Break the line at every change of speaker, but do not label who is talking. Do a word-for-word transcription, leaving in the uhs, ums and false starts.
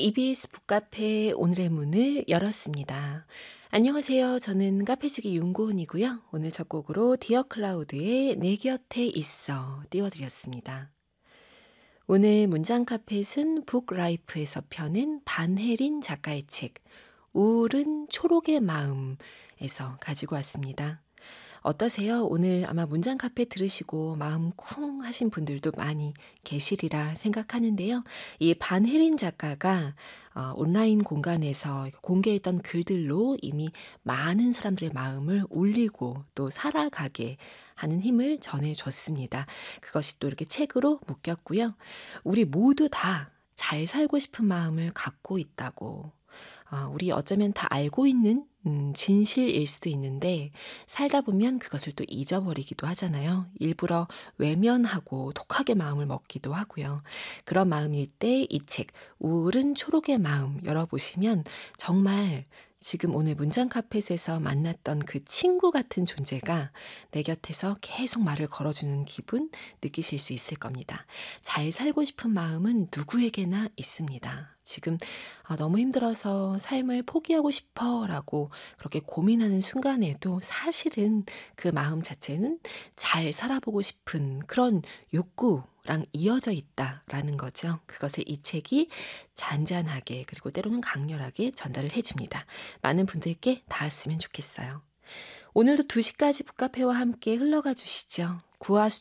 이비에스 북카페 오늘의 문을 열었습니다. 안녕하세요. 저는 카페지기 윤고은이고요. 오늘 첫 곡으로 디어 클라우드의 내 곁에 있어 띄워드렸습니다. 오늘 문장 카펫은 북라이프에서 펴낸 반혜린 작가의 책 우울은 초록의 마음에서 가지고 왔습니다. 어떠세요? 오늘 아마 문장 카페 들으시고 마음 쿵 하신 분들도 많이 계시리라 생각하는데요. 이 반혜린 작가가 어, 온라인 공간에서 공개했던 글들로 이미 많은 사람들의 마음을 울리고 또 살아가게 하는 힘을 전해줬습니다. 그것이 또 이렇게 책으로 묶였고요. 우리 모두 다 잘 살고 싶은 마음을 갖고 있다고. 아, 우리 어쩌면 다 알고 있는 음, 진실일 수도 있는데 살다 보면 그것을 또 잊어버리기도 하잖아요. 일부러 외면하고 독하게 마음을 먹기도 하고요. 그런 마음일 때 이 책 우울은 초록의 마음 열어보시면 정말 지금 오늘 문장 카펫에서 만났던 그 친구 같은 존재가 내 곁에서 계속 말을 걸어주는 기분 느끼실 수 있을 겁니다. 잘 살고 싶은 마음은 누구에게나 있습니다. 지금 아, 너무 힘들어서 삶을 포기하고 싶어 라고 그렇게 고민하는 순간에도 사실은 그 마음 자체는 잘 살아보고 싶은 그런 욕구랑 이어져 있다라는 거죠. 그것을 이 책이 잔잔하게 그리고 때로는 강렬하게 전달을 해줍니다. 많은 분들께 닿았으면 좋겠어요. 오늘도 두 시까지 북카페와 함께 흘러가 주시죠. 구화